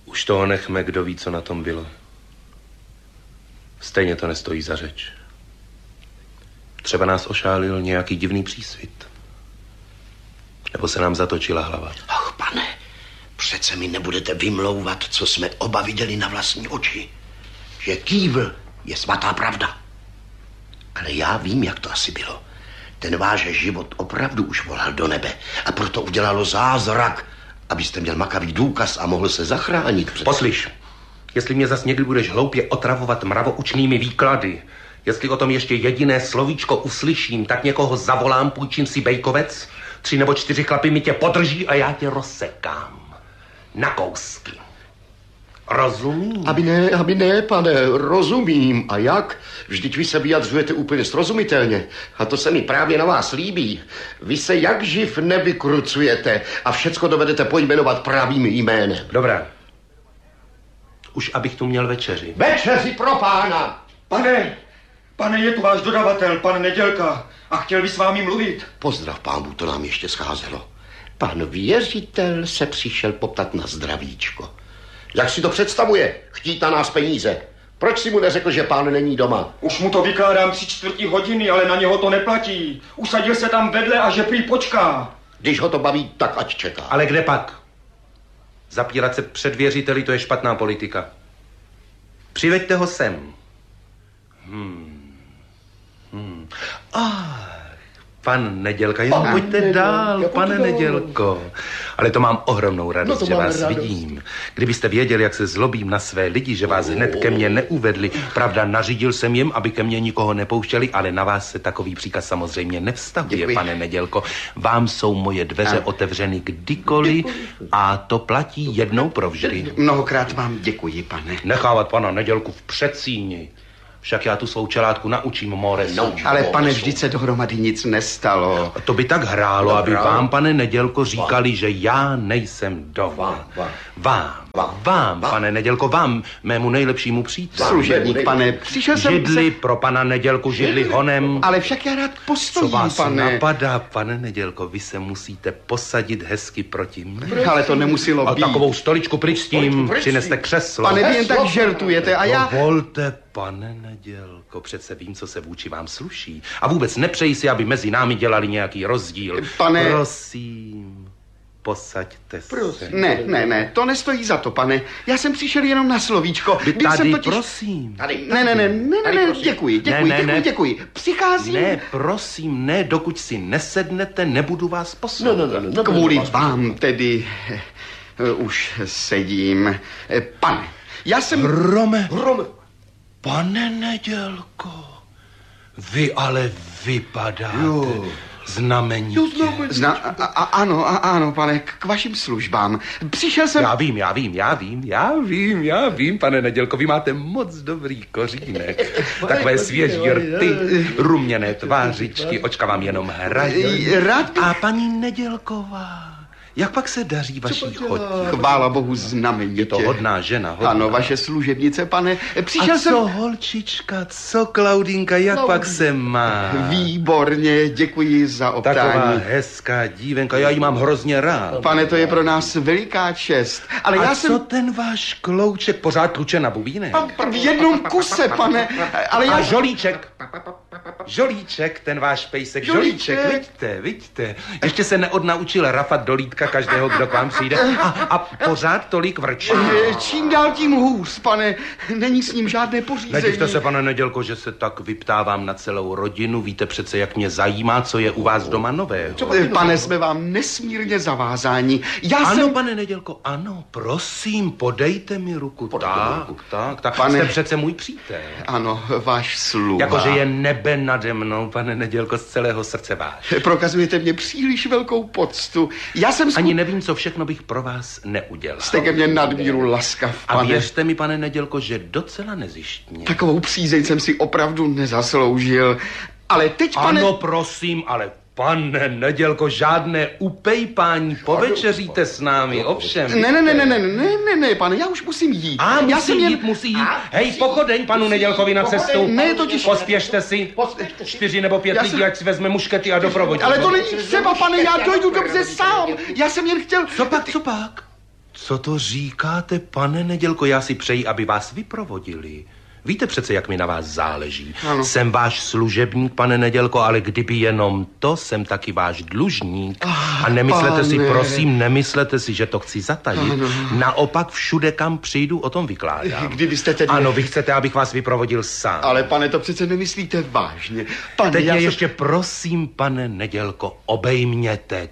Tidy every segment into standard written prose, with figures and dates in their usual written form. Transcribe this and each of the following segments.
Už toho nechme, kdo ví, co na tom bylo. Stejně to nestojí za řeč. Třeba nás ošálil nějaký divný přísvit. Nebo se nám zatočila hlava. Ach, pane, přece mi nebudete vymlouvat, co jsme oba viděli na vlastní oči. Že kývl je svatá pravda. Ale já vím, jak to asi bylo. Ten váš život opravdu už volal do nebe a proto udělalo zázrak, abyste měl makavý důkaz a mohl se zachránit. Poslyš, jestli mě zas někdy budeš hloupě otravovat mravoučnými výklady, jestli o tom ještě jediné slovíčko uslyším, tak někoho zavolám, půjčím si bejkovec, 3 nebo 4 chlapy mi tě podrží a já tě rozsekám. Na kousky. Rozumím? Aby ne, pane, rozumím. A jak? Vždyť vy se vyjadřujete úplně srozumitelně. A to se mi právě na vás líbí. Vy se jak živ nevykrucujete a všecko dovedete pojmenovat pravým jménem. Dobrá. Už abych tu měl večeři. Večeři pro pána! Pane, je tu váš dodavatel, pan Nedělka, a chtěl by s vámi mluvit. Pozdrav, pánu, to nám ještě scházelo. Pan věřitel se přišel poptat na zdravíčko. Jak si to představuje? Chtít na nás peníze. Proč si mu neřekl, že pán není doma? Už mu to vykládám 3/4 hodiny, ale na něho to neplatí. Usadil se tam vedle a že prý počká. Když ho to baví, tak ať čeká. Ale kde pak? Zapírat se před věřiteli, to je špatná politika. Přiveďte ho sem. Pan Nedělka, jen pojďte dál, pane Nedělko. Ale to mám ohromnou radost, že vás vidím. Kdybyste věděli, jak se zlobím na své lidi, že vás hned ke mně neuvedli. Pravda, nařídil jsem jim, aby ke mně nikoho nepouštěli, ale na vás se takový příkaz samozřejmě nevztahuje, pane Nedělko. Vám jsou moje dveře otevřeny kdykoliv a to platí jednou provždy. Mnohokrát vám děkuji, pane. Nechávat pana Nedělku v předsíni. Však já tu svou čelátku naučím Moresu. No, ale pane, vždyť se dohromady nic nestalo. To by tak hrálo, aby vám, pane Nedělko, říkali, že já nejsem doma. Vám, pane Nedělko, vám, mému nejlepšímu příteli. Služebník, pane, přišel jsem... Židli pro pana Nedělku, židli honem. Ale však já rád postojím, co vás pane. napadá, pane Nedělko, vy se musíte posadit hezky proti mně. Ale to nemuselo A být. takovou stoličku pryč s tím, přineste křeslo. Pane, vy jen tak žertujete a já... Dovolte, pane Nedělko, přece vím, co se vůči vám sluší. A vůbec nepřeji si, aby mezi námi dělali nějaký rozdíl. Pane... Prosím, posaďte se. Ne, to nestojí za to, pane. Já jsem přišel jenom na slovíčko. Tady, prosím. Ne, děkuji. Přicházím... Ne, prosím, ne, dokud si nesednete, nebudu vás poslouchat. Kvůli vám tedy už sedím. Pane, já jsem... Rome. Pane Nedělko, vy ale vypadáte znamenitě. Ano, pane, k vašim službám. Přišel jsem... Já vím, pane Nedělko, vy máte moc dobrý kořínek. Takové svěží rty, ruměné tvářičky, očka vám jenom hrají. A paní Nedělková, jak pak se daří vaší chodě? Chvála Bohu, znamenitě. Je to hodná žena, hodná. Ano, vaše služebnice, pane. Přišel jsem... co holčička, co Klaudinka, jak pak se má? Výborně, děkuji za optání. Taková hezká dívenka, já ji mám hrozně rád. Pane, to je pro nás veliká čest. Ale já jsem... co ten váš klouček pořád tluče na bubínek? V jednom kuse, pane. Ale já... A Žolíček, ten váš pejsek, Žolíček, vidíte. Ještě se neodnaučil rafat do lítka každého, kdo k vám přijde. A pořád tolik vrčí. Čím dál tím hůř, pane. Není s ním žádné pořízení. Nedivte se, pane Nedělko, že se tak vyptávám na celou rodinu. Víte přece, jak mě zajímá, co je u vás doma nového. Pane, jsme vám nesmírně zavázáni. Pane Nedělko, ano, prosím, podejte mi ruku. Tak. Pane... Jste přece můj přítel. Ano, váš sluha. Jakože je nebe nade mnou, pane Nedělko, z celého srdce váš. Prokazujete mě příliš velkou poctu. Ani nevím, co všechno bych pro vás neudělal. Jste ke mně nadmíru laskav, pane. A věřte mi, pane Nedělko, že docela nezištně. Takovou přízeň jsem si opravdu nezasloužil. Ale teď, pane... Ano, prosím, ale pane Nedělko, žádné upejpání, povečeříte s námi, ovšem. Ne, pane, já už musím jít. Musí jít. Hej, pochodeň panu Nedělkovi na cestu. Ne, totiž... Pospěšte si. 4 nebo 5 lidí, ať si vezme muškety a doprovodí. Ale to není třeba, pane, já dojdu dobře sám. Já jsem jen chtěl... Co pak? Co to říkáte, pane Nedělko? Já si přeji, aby vás vyprovodili. Víte přece, jak mi na vás záleží. Ano. Jsem váš služebník, pane Nedělko, ale kdyby jenom to, jsem taky váš dlužník. A nemyslete si, prosím, nemyslete si, že to chci zatajit. Ano. Naopak všude, kam přijdu, o tom vykládám. Kdybyste tedy... Ano, vy chcete, abych vás vyprovodil sám. Ale pane, to přece nemyslíte vážně. Pane, teď ještě prosím, pane Nedělko, obejměte.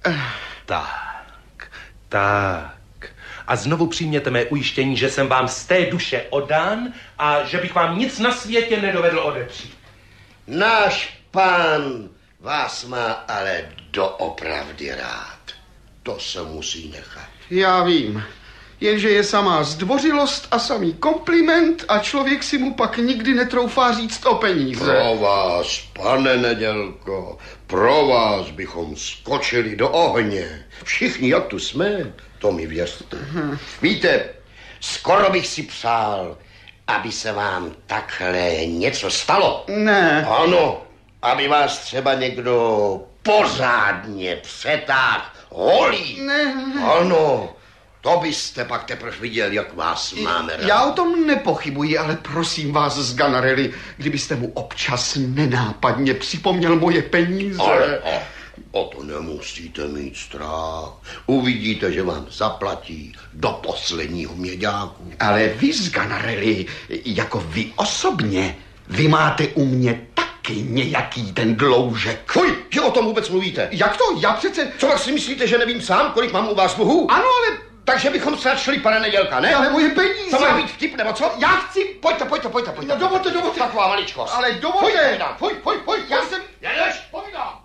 Tak. A znovu přijměte mé ujištění, že jsem vám z té duše oddán a že bych vám nic na světě nedovedl odepřít. Náš pán vás má ale doopravdy rád. To se musí nechat. Já vím. Jenže je samá zdvořilost a samý kompliment a člověk si mu pak nikdy netroufá říct o peníze. Pro vás, pane Nedělko, pro vás bychom skočili do ohně. Všichni, jak tu jsme, to mi věřte. Víte, skoro bych si přál, aby se vám takhle něco stalo. Ne. Ano, aby vás třeba někdo pořádně přetáhl holí. Ne. Ano. To byste pak teprve viděl, jak vás máme rád. Já o tom nepochybuji, ale prosím vás, Sganarelli, kdybyste mu občas nenápadně připomněl moje peníze. Ale o to nemusíte mít strach. Uvidíte, že vám zaplatí do posledního měďáku. Ale vy, Sganarelli, jako vy osobně, vy máte u mě taky nějaký ten dloužek. Fuj, že o tom vůbec mluvíte. Jak to? Já přece... Co tak si myslíte, že nevím sám, kolik mám u vás dluhů? Ano, ale... Takže bychom se šli, pane Nedělka, ne? Ale moje peníze... To má být vtip, nebo co? Já chci... Pojďte. No dovolte. Taková maličkost. Ale dovolte. Pojď. Já jsem... Jedeš, povídám.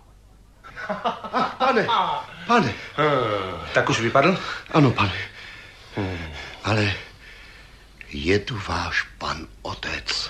Pane. Tak už vypadl? Ano, pane. Ale je tu váš pan otec.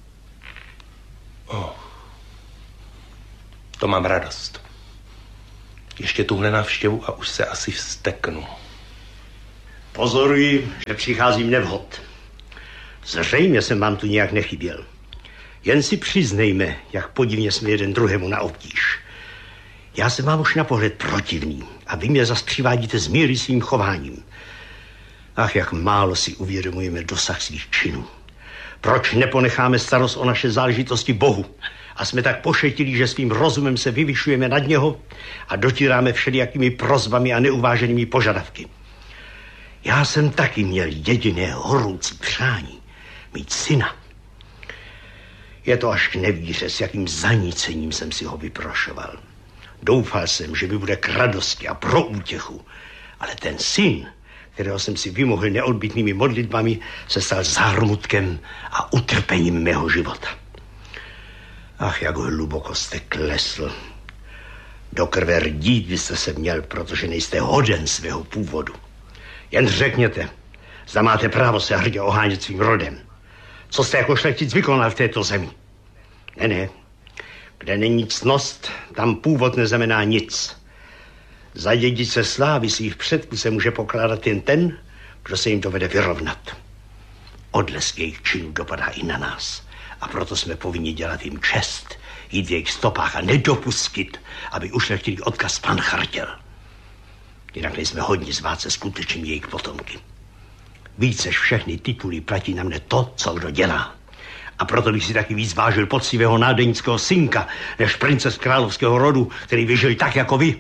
To mám radost. Ještě tuhle návštěvu a už se asi vzteknu. Pozoruji, že přicházím nevhod. Zřejmě jsem vám tu nějak nechyběl. Jen si přiznejme, jak podivně jsme jeden druhému na obtíž. Já jsem vám už na pohled protivný a vy mě zas přivádíte z míry svým chováním. Ach, jak málo si uvědomujeme dosah svých činů. Proč neponecháme starost o naše záležitosti Bohu a jsme tak pošetilí, že svým rozumem se vyvyšujeme nad něho a dotíráme všelijakými prosbami a neuváženými požadavky. Já jsem taky měl jediné horoucí přání, mít syna. Je to až k nevíře, s jakým zanícením jsem si ho vyprošoval. Doufal jsem, že mi bude k radosti a pro útěchu, ale ten syn, kterého jsem si vymohl neodbytnými modlitbami, se stal zármutkem a utrpením mého života. Ach, jak hluboko jste klesl. Do krve rdít byste se měl, protože nejste hoden svého původu. Jen řekněte, zda máte právo se hrdě ohánět svým rodem. Co jste jako šlechtic vykonal v této zemi? Ne. Kde není ctnost, tam původ neznamená nic. Za dědice slávy svých předků se může pokládat jen ten, kdo se jim dovede vyrovnat. Odlesk jejich činů dopadá i na nás. A proto jsme povinni dělat jim čest, jít v jejich stopách a nedopustit, aby ušlechtili odkaz pan chartěl. Jinak nejsme hodni zvát se skutečnými jejich potomky. Vícež všechny tituly platí na mne to, co kdo dělá. A proto bych si taky víc vážil poctivého nádenického synka, než prince z královského rodu, který vyžil tak jako vy.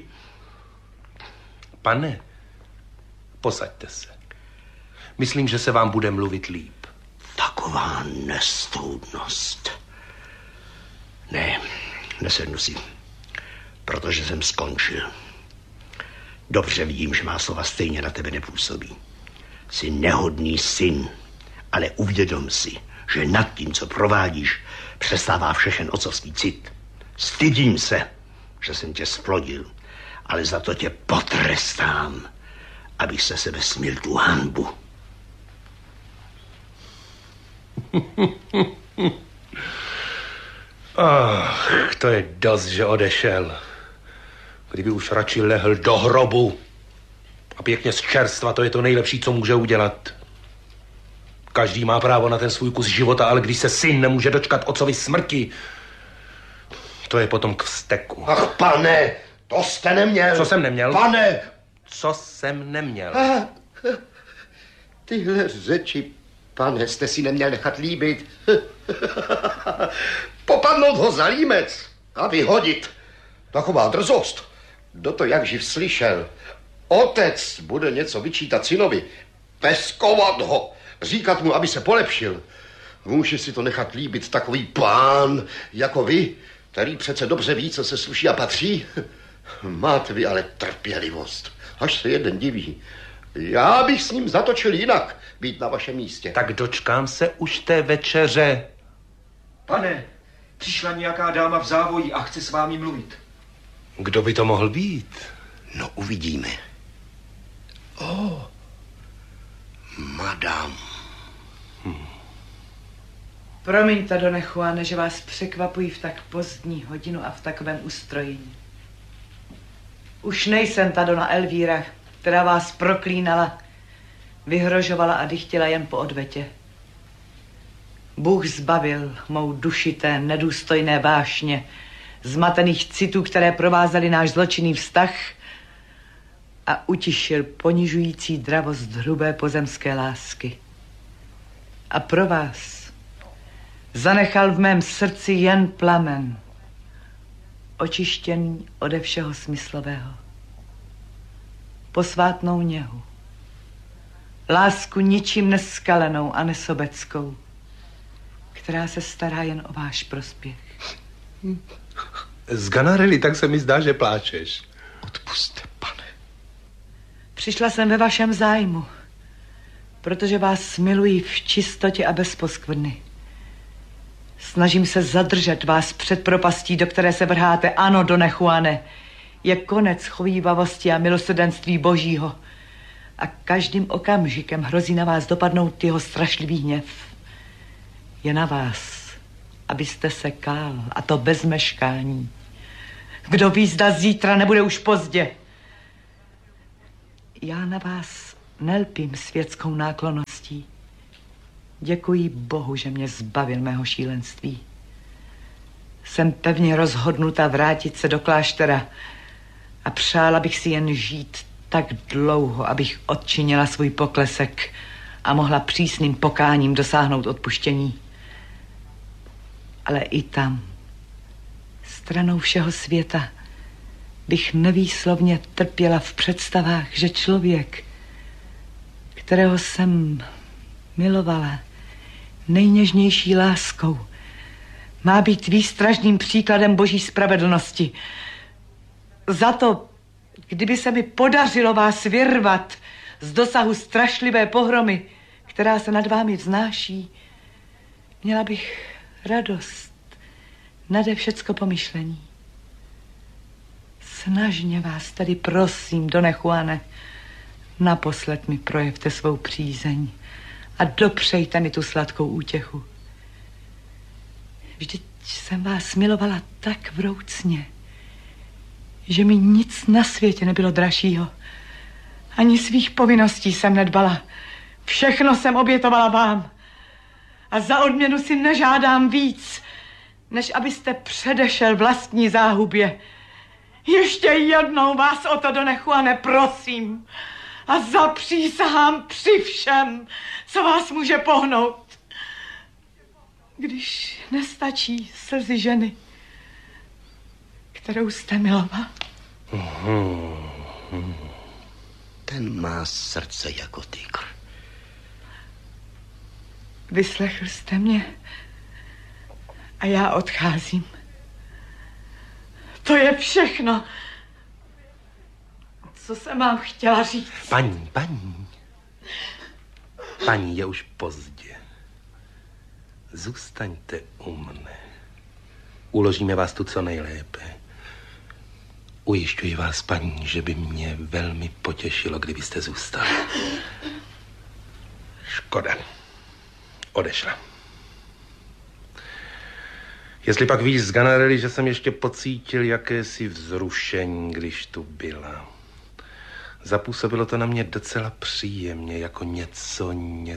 Pane, posaďte se. Myslím, že se vám bude mluvit líp. Taková nestoudnost. Ne, nesednu si, protože jsem skončil. Dobře vidím, že má slova stejně na tebe nepůsobí. Jsi nehodný syn, ale uvědom si, že nad tím, co provádíš, přestává všechen otcovský cit. Stydím se, že jsem tě splodil, ale za to tě potrestám, abych se sebe smil tu hanbu. Ach, to je dost, že odešel. Kdyby už radši lehl do hrobu a pěkně z čerstva, to je to nejlepší, co může udělat. Každý má právo na ten svůj kus života, ale když se syn nemůže dočkat otcovi smrti, to je potom k vzteku. Ach, pane, to jste neměl. Co jsem neměl? Pane! Co jsem neměl? Tyhle řeči, pane, jste si neměl nechat líbit. Popadnout ho za límec a vyhodit. Taková drzost. Kdo to jak živ slyšel? Otec bude něco vyčítat synovi. Peskovat ho. Říkat mu, aby se polepšil. Může si to nechat líbit takový pán jako vy, který přece dobře ví, co se sluší a patří. Máte vy ale trpělivost. Až se jeden diví. Já bych s ním zatočil jinak, být na vašem místě. Tak dočkám se už té večeře. Pane, přišla nějaká dáma v závoji a chce s vámi mluvit. Kdo by to mohl být? No, uvidíme. Madam. Promiňte, Done Juane, že vás překvapují v tak pozdní hodinu a v takovém ustrojení. Už nejsem ta Dona Elvíra, která vás proklínala, vyhrožovala a dychtila jen po odvetě. Bůh zbavil mou duši té nedůstojné vášně, zmatených citů, které provázely náš zločinný vztah, a utišil ponižující dravost hrubé pozemské lásky. A pro vás zanechal v mém srdci jen plamen, očištěný ode všeho smyslového. Posvátnou něhu, lásku ničím neskalenou a nesobeckou, která se stará jen o váš prospěch. Sganarelli, tak se mi zdá, že pláčeš. Odpusťte, pane. Přišla jsem ve vašem zájmu, protože vás miluji v čistotě a bez poskvrny. Snažím se zadržet vás před propastí, do které se vrháte. Ano, Done Juane, je konec chovívavosti a milosrdenství Božího. A každým okamžikem hrozí na vás dopadnout jeho strašlivý hněv. Je na vás, abyste se kál, a to bez meškání. Kdo ví, zda zítra nebude už pozdě. Já na vás nelpím světskou náklonností. Děkuji Bohu, že mě zbavil mého šílenství. Jsem pevně rozhodnuta vrátit se do kláštera a přála bych si jen žít tak dlouho, abych odčinila svůj poklesek a mohla přísným pokáním dosáhnout odpuštění. Ale i tam, stranou všeho světa, bych nevýslovně trpěla v představách, že člověk, kterého jsem milovala nejněžnější láskou, má být výstražným příkladem Boží spravedlnosti. Za to, kdyby se mi podařilo vás vyrvat z dosahu strašlivé pohromy, která se nad vámi vznáší, měla bych radost nade všecko pomyšlení. Snažně vás tedy prosím, Done Juane, naposled mi projevte svou přízeň a dopřejte mi tu sladkou útěchu. Vždyť jsem vás milovala tak vroucně, že mi nic na světě nebylo dražšího. Ani svých povinností jsem nedbala. Všechno jsem obětovala vám. A za odměnu si nežádám víc, než abyste předešel vlastní záhubě. Ještě jednou vás o to, Done Juane, prosím. A zapřísahám při všem, co vás může pohnout. Když nestačí slzy ženy, kterou jste miloval. Ten má srdce jako tygr. Vyslechl jste mě a já odcházím. To je všechno, co jsem vám chtěla říct. Paní, je už pozdě. Zůstaňte u mne. Uložíme vás tu co nejlépe. Ujišťuji vás, paní, že by mě velmi potěšilo, kdybyste zůstali. Škoda. Odešla. Jestli pak víš, Sganarelli, že jsem ještě pocítil jakési vzrušení, když tu byla. Zapůsobilo to na mě docela příjemně, jako něco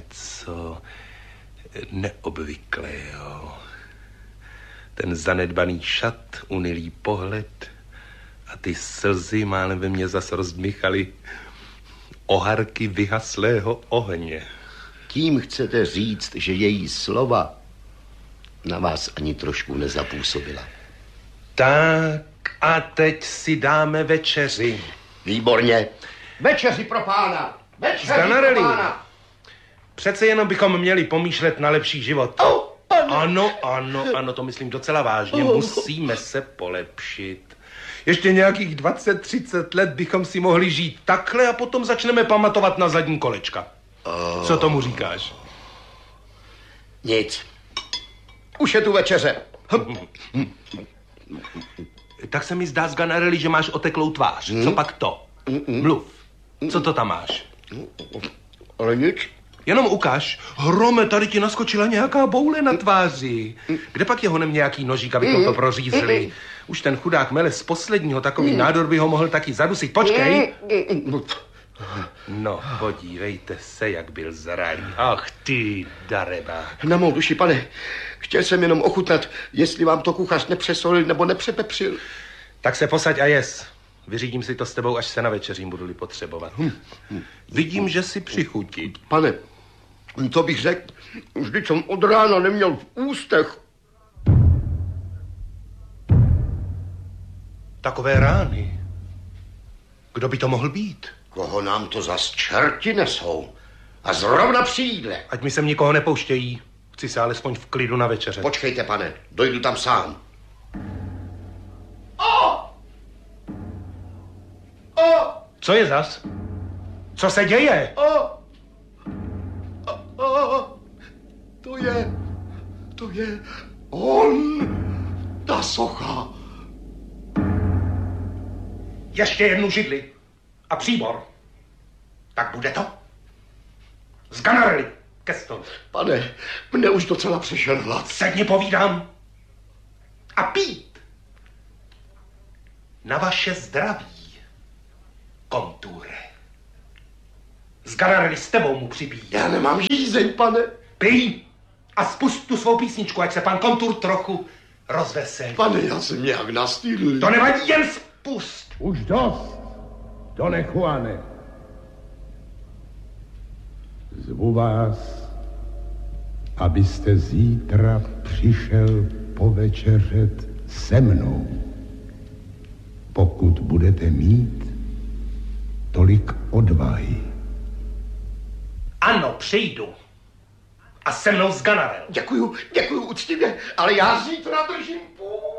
neobvyklého. Ten zanedbaný šat, unilý pohled a ty slzy málem ve mně zas rozdmychaly. oharky vyhaslého ohně. Tím chcete říct, že její slova na vás ani trošku nezapůsobila. Tak a teď si dáme večeři. Výborně. Večeři pro pána. Večeři Sganarelli. pro pána. Přece jenom bychom měli pomýšlet na lepší život. Ano, to myslím docela vážně. Musíme se polepšit. Ještě nějakých 20-30 let bychom si mohli žít takhle a potom začneme pamatovat na zadní kolečka. Co tomu říkáš? Nic. Už je tu večeře. Tak se mi zdá, Sganarelli, že máš oteklou tvář. Co pak to? Mluv. Co to tam máš? Ale nic. Jenom ukaž. Hrome, tady ti naskočila nějaká boule na tváři. Kde pak je honem nějaký nožík, abychom to prořízli? Už ten chudák Melez z posledního takový nádor by ho mohl taky zadusit. Počkej. No, podívejte se, jak byl zralý. Ach ty, dareba. Na mou duši, pane, chtěl jsem jenom ochutnat, jestli vám to kuchař nepřesolil nebo nepřepepřil. Tak se posaď a jes. Vyřídím si to s tebou, až se na večeřím budu-li potřebovat. Vidím, že si při chuti. Pane, to bych řekl, vždyť jsem od rána neměl v ústech. Takové rány. Kdo by to mohl být? Koho nám to zas čerti nesou? A zrovna při jídle. Ať mi sem nikoho nepouštějí. Chci se alespoň v klidu na večeře. Počkejte, pane, dojdu tam sám. Co je zas? Co se děje? To je on, ta socha. Ještě jednu židli. A příbor. Tak bude to? Sganarelli, ke stolu. Pane, mne už docela přešel hlad. Sedni, povídám. A pít. Na vaše zdraví, Kontúre. Sganarelli, s tebou mu přibíjí. Já nemám žízeň, pane. Pij a spust tu svou písničku, ať se pan Kontúr trochu rozveselí. Pane, já jsem nějak nastýlil. To nevadí, jen spust. Už dost, Done Juane. Zvu vás, abyste zítra přišel povečeřet se mnou. Pokud budete mít tolik odvahy. Ano, přijdu. A se mnou Sganarelli. Děkuju úctivě, ale já zítra držím půl.